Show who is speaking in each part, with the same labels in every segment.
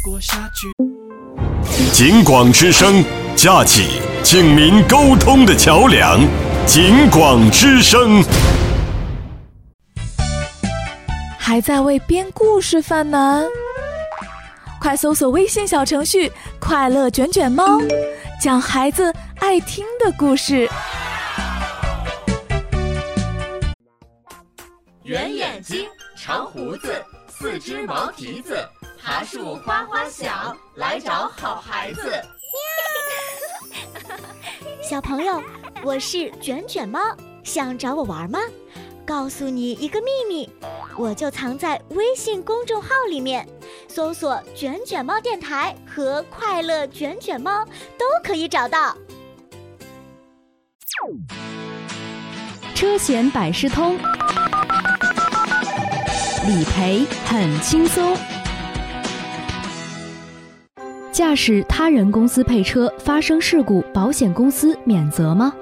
Speaker 1: 警广之声，架起警民沟通的桥梁。警广之声。
Speaker 2: 还在为编故事犯难？快搜索微信小程序“快乐卷卷猫”，讲孩子爱听的故事。
Speaker 3: 圆眼睛，长胡子，四只毛蹄子，爬树哗哗响，来找好孩子。
Speaker 4: 小朋友，我是卷卷猫，想找我玩吗？告诉你一个秘密，我就藏在微信公众号里面，搜索卷卷猫电台和快乐卷卷猫都可以找到。
Speaker 5: 车险百事通，理赔很轻松。驾驶他人公司配车发生事故，保险公司免责吗？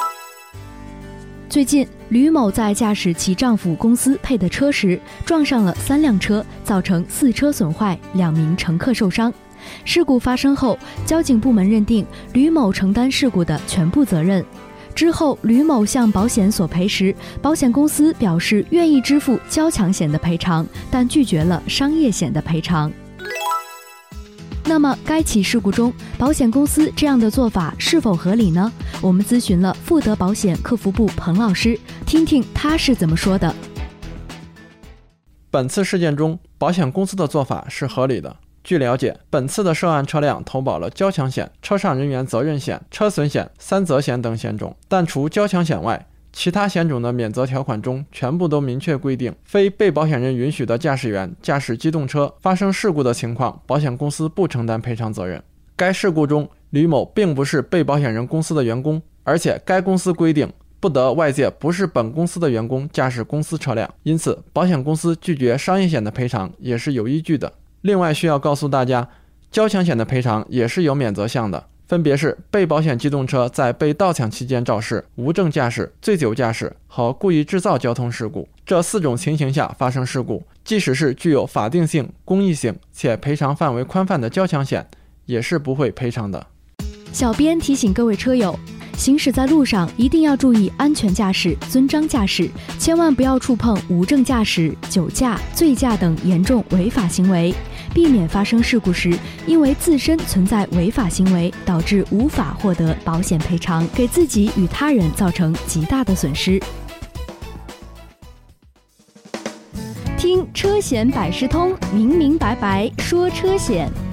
Speaker 5: 最近，吕某在驾驶其丈夫公司配的车时，撞上了3辆车，造成4车损坏，2名乘客受伤。事故发生后，交警部门认定吕某承担事故的全部责任。之后，吕某向保险索赔时，保险公司表示愿意支付交强险的赔偿，但拒绝了商业险的赔偿。那么该起事故中，保险公司这样的做法是否合理呢？我们咨询了富德保险客服部彭老师，听听他是怎么说的。
Speaker 6: 本次事件中，保险公司的做法是合理的。据了解，本次的涉案车辆投保了交强险、车上人员责任险、车损险、3责险等险种，但除交强险外，其他险种的免责条款中全部都明确规定，非被保险人允许的驾驶员驾驶机动车发生事故的情况，保险公司不承担赔偿责任。该事故中，吕某并不是被保险人公司的员工，而且该公司规定不得外界不是本公司的员工驾驶公司车辆，因此保险公司拒绝商业险的赔偿也是有依据的。另外需要告诉大家，交强险的赔偿也是有免责项的，分别是被保险机动车在被盗抢期间肇事、无证驾驶、醉酒驾驶和故意制造交通事故。这4种情形下发生事故，即使是具有法定性、公益性且赔偿范围宽泛的交强险，也是不会赔偿的。
Speaker 5: 小编提醒各位车友，行驶在路上一定要注意安全驾驶、遵章驾驶，千万不要触碰无证驾驶、酒驾、醉驾等严重违法行为，避免发生事故时因为自身存在违法行为导致无法获得保险赔偿，给自己与他人造成极大的损失。听车险百事通，明明白白说车险。